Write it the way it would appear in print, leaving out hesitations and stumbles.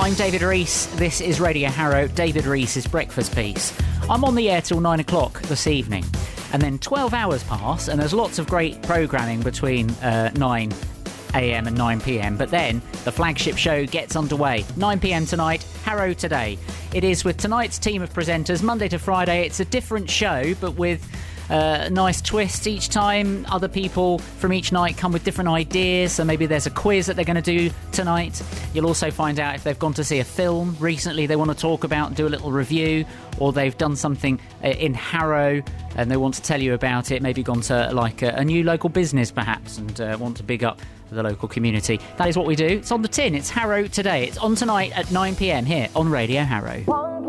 I'm David Rees. This is Radio Harrow, David Rees' breakfast piece. I'm on the air till 9 o'clock this evening, and then 12 hours pass, and there's lots of great programming between 9 a.m. and 9 p.m. But then the flagship show gets underway. 9 p.m. tonight, Harrow Today. It is with tonight's team of presenters, Monday to Friday. It's a different show, but with nice twists each time. Other people from each night come with different ideas, so maybe there's a quiz that they're going to do tonight. You'll also find out if they've gone to see a film recently they want to talk about and do a little review, or they've done something in Harrow and they want to tell you about it. Maybe gone to like a new local business perhaps and want to big up the local community. That is what we do. It's on the tin. It's Harrow Today. It's on tonight at 9 p.m. here on Radio Harrow.